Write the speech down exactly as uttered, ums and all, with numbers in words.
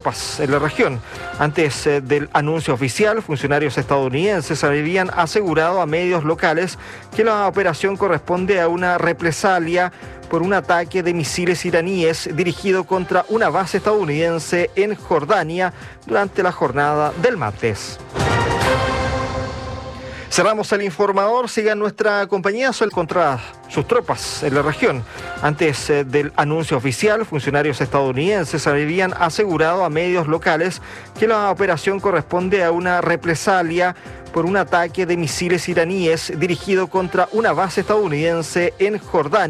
tropas en la región. Antes eh, del anuncio oficial, funcionarios estadounidenses habían asegurado a medios locales que la operación corresponde a una represalia por un ataque de misiles iraníes dirigido contra una base estadounidense en Jordania durante la jornada del martes. Cerramos el informador. Sigan nuestra compañía contra sus tropas en la región. Antes eh, del anuncio oficial, funcionarios estadounidenses habían asegurado a medios locales que la operación corresponde a una represalia por un ataque de misiles iraníes dirigido contra una base estadounidense en Jordania.